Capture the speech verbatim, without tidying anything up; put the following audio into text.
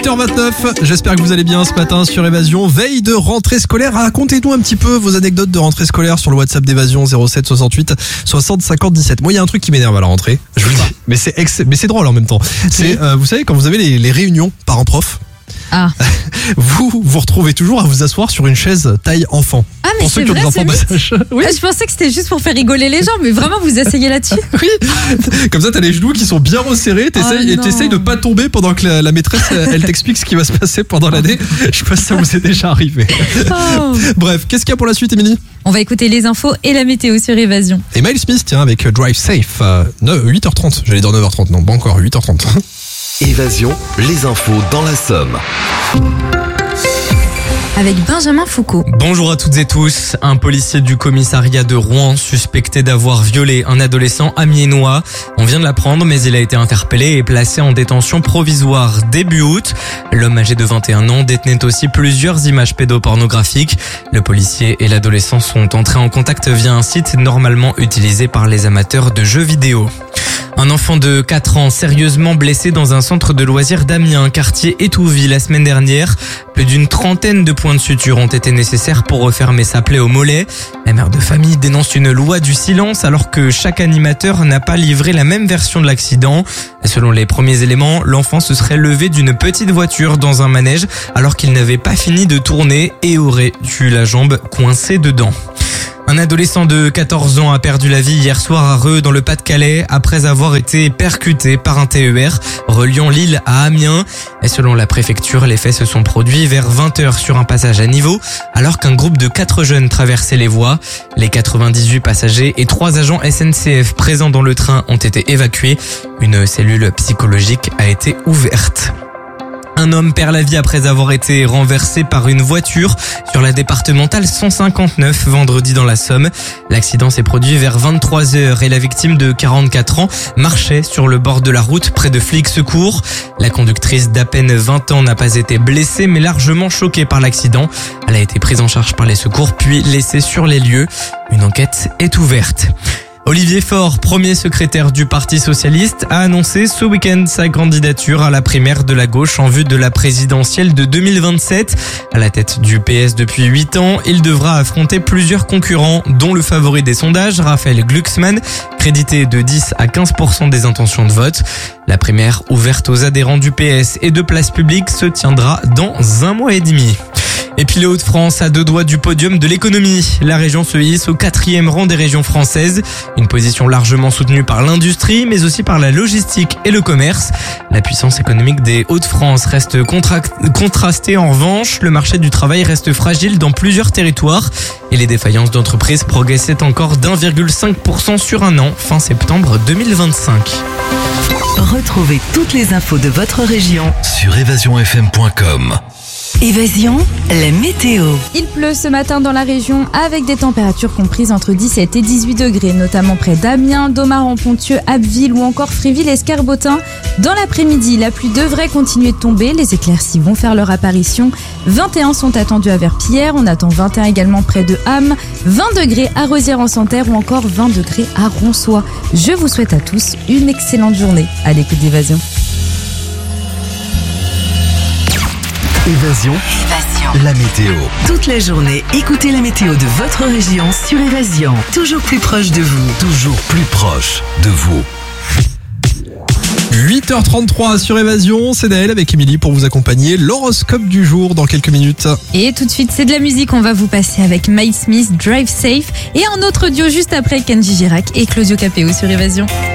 heures vingt-neuf, j'espère que vous allez bien ce matin sur Évasion. Veille de rentrée scolaire, racontez-nous un petit peu vos anecdotes de rentrée scolaire sur le WhatsApp d'Évasion zéro sept soixante-huit soixante cinquante dix-sept. Moi, il y a un truc qui m'énerve à la rentrée, je vous le dis, mais c'est, ex- mais c'est drôle en même temps. C'est, euh, vous savez, quand vous avez les, les réunions parents-prof, Ah. vous vous retrouvez toujours à vous asseoir sur une chaise taille enfant. Ah, mais pour ceux c'est qui ont vrai, des enfants c'est bas âge. Oui. Ah, je pensais que c'était juste pour faire rigoler les gens, mais vraiment vous asseyez là-dessus. Oui, comme ça t'as les genoux qui sont bien resserrés, t'essayes, Oh et non. t'essayes de pas tomber pendant que la, la maîtresse elle t'explique ce qui va se passer pendant l'année. Je sais pas si ça vous est déjà arrivé. Oh. Bref, qu'est-ce qu'il y a pour la suite, Émilie? On va écouter les infos et la météo sur Évasion. Et Miles Smith, tiens, avec Drive Safe, euh, huit heures trente, j'allais dire neuf heures trente, non pas encore, huit heures trente. Évasion, les infos dans la Somme. Avec Benjamin Foucault. Bonjour à toutes et tous. Un policier du commissariat de Rouen suspecté d'avoir violé un adolescent amiénois. On vient de l'apprendre, mais il a été interpellé et placé en détention provisoire début août. L'homme âgé de vingt et un ans détenait aussi plusieurs images pédopornographiques. Le policier et l'adolescent sont entrés en contact via un site normalement utilisé par les amateurs de jeux vidéo. Un enfant de quatre ans sérieusement blessé dans un centre de loisirs d'Amiens, quartier Étouville, la semaine dernière. Plus d'une trentaine de points de suture ont été nécessaires pour refermer sa plaie au mollet. La mère de famille dénonce une loi du silence alors que chaque animateur n'a pas livré la même version de l'accident. Selon les premiers éléments, l'enfant se serait levé d'une petite voiture dans un manège alors qu'il n'avait pas fini de tourner et aurait eu la jambe coincée dedans. Un adolescent de quatorze ans a perdu la vie hier soir à Reux dans le Pas-de-Calais après avoir été percuté par un T E R reliant Lille à Amiens. Et selon la préfecture, les faits se sont produits vers vingt heures sur un passage à niveau alors qu'un groupe de quatre jeunes traversait les voies. Les quatre-vingt-dix-huit passagers et trois agents S N C F présents dans le train ont été évacués. Une cellule psychologique a été ouverte. Un homme perd la vie après avoir été renversé par une voiture sur la départementale cent cinquante-neuf vendredi dans la Somme. L'accident s'est produit vers vingt-trois heures et la victime de quarante-quatre ans marchait sur le bord de la route près de Flic Secours. La conductrice d'à peine vingt ans n'a pas été blessée mais largement choquée par l'accident. Elle a été prise en charge par les secours puis laissée sur les lieux. Une enquête est ouverte. Olivier Faure, premier secrétaire du Parti Socialiste, a annoncé ce week-end sa candidature à la primaire de la gauche en vue de la présidentielle de deux mille vingt-sept. À la tête du P S depuis huit ans, il devra affronter plusieurs concurrents, dont le favori des sondages, Raphaël Glucksmann, crédité de dix à quinze pour cent des intentions de vote. La primaire ouverte aux adhérents du P S et de Place Publique se tiendra dans un mois et demi. Et puis les Hauts-de-France à deux doigts du podium de l'économie. La région se hisse au quatrième rang des régions françaises. Une position largement soutenue par l'industrie, mais aussi par la logistique et le commerce. La puissance économique des Hauts-de-France reste contra- contrastée en revanche. Le marché du travail reste fragile dans plusieurs territoires. Et les défaillances d'entreprises progressaient encore d'un virgule cinq pour cent sur un an, fin septembre deux mille vingt-cinq. Retrouvez toutes les infos de votre région Sur évasion f m point com. Évasion, la météo. Il pleut ce matin dans la région avec des températures comprises entre dix-sept et dix-huit degrés, notamment près d'Amiens, Domaran-Ponthieu, Abbeville ou encore Fréville-Escarbotin. Dans l'après-midi, la pluie devrait continuer de tomber. Les éclaircies vont faire leur apparition. vingt et un sont attendus à Verpillière. On attend vingt et un également près de Ham. vingt degrés à Rosières-en-Santerre ou encore vingt degrés à Ronsois. Je vous souhaite à tous une excellente journée à l'écoute d'Évasion. Évasion, Évasion. la météo. Toute la journée, écoutez la météo de votre région sur Évasion. Toujours plus proche de vous. Toujours plus proche de vous. huit heures trente-trois sur Évasion, c'est Naël avec Émilie pour vous accompagner. L'horoscope du jour dans quelques minutes. Et tout de suite, c'est de la musique. On va vous passer avec Miles Smith, Drive Safe. Et un autre duo juste après, Kenji Girac et Claudio Capéo sur Évasion.